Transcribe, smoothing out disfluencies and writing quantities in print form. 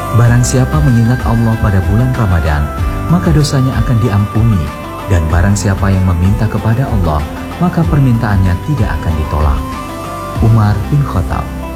Barang siapa mengingat Allah pada bulan Ramadan, maka dosanya akan diampuni, dan barang siapa yang meminta kepada Allah, maka permintaannya tidak akan ditolak. Umar bin Khattab.